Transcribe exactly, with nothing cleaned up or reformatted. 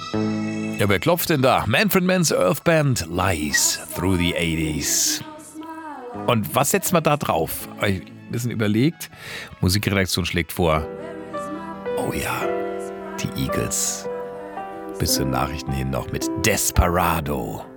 Ja, wer klopft denn da? Manfred Mann's Earth Band, Lies Through the eighties. Und was setzt man da drauf? Ich habe ein bisschen überlegt. Musikredaktion schlägt vor. Oh ja, die Eagles. Bis zu den Nachrichten hin noch mit Desperado.